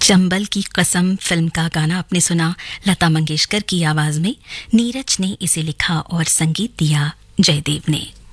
चंबल की कसम फिल्म का गाना आपने सुना लता मंगेशकर की आवाज में। नीरज ने इसे लिखा और संगीत दिया जयदेव ने।